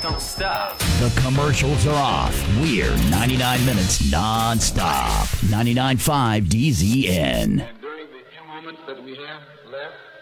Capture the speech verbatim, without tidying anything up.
Don't stop. The commercials are off. We're ninety-nine minutes non-stop. ninety-nine point five D Z N. And during the few moments that we have left,